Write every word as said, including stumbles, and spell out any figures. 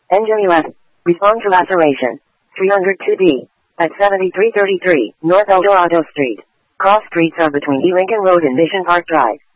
Engine eleven. Respond to laceration. three oh two B. At seventy-three thirty-three, North El Dorado Street. Cross streets are between E. Lincoln Road and Mission Park Drive.